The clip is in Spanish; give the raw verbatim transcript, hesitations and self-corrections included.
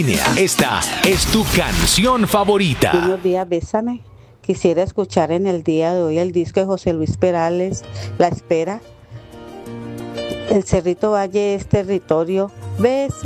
Esta es tu canción favorita. Buenos días, bésame. Quisiera escuchar en el día de hoy el disco de José Luis Perales, La Espera. El Cerrito Valle es territorio. Bésame.